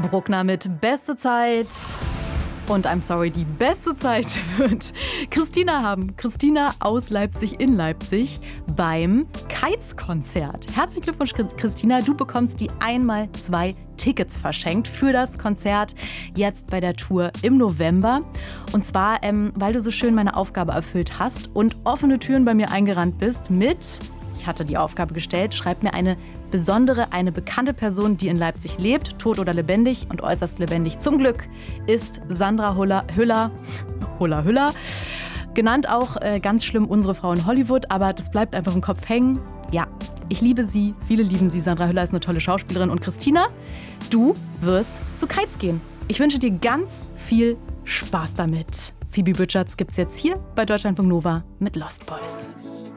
Bruckner mit Beste Zeit. Und I'm sorry, die beste Zeit wird Christina haben. Christina aus Leipzig in Leipzig beim Kites-Konzert. Herzlichen Glückwunsch, Christina. Du bekommst die 1x2 Tickets verschenkt für das Konzert jetzt bei der Tour im November. Und zwar, weil du so schön meine Aufgabe erfüllt hast und offene Türen bei mir eingerannt bist mit... Ich hatte die Aufgabe gestellt, schreib mir eine besondere, eine bekannte Person, die in Leipzig lebt, tot oder lebendig und äußerst lebendig. Zum Glück ist Sandra Hüller, genannt auch ganz schlimm unsere Frau in Hollywood, aber das bleibt einfach im Kopf hängen. Ja, ich liebe sie, viele lieben sie. Sandra Hüller ist eine tolle Schauspielerin. Und Christina, du wirst zu Kites gehen. Ich wünsche dir ganz viel Spaß damit. Phoebe Bridgers gibt's jetzt hier bei Deutschlandfunk Nova mit Lost Boys.